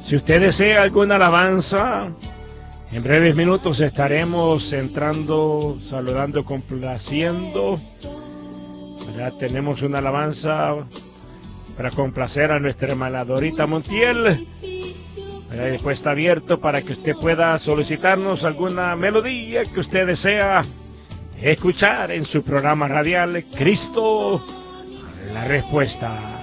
Si usted desea alguna alabanza, en breves minutos estaremos entrando, saludando, complaciendo. Ya tenemos una alabanza para complacer a nuestra hermana Dorita Montiel. Después está abierto para que usted pueda solicitarnos alguna melodía que usted desea escuchar en su programa radial Cristo, la Respuesta.